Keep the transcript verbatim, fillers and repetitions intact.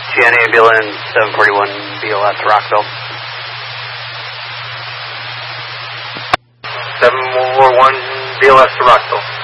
G N ambulance seven forty-one B L S Rockville. seven forty-one B L S to Rockville.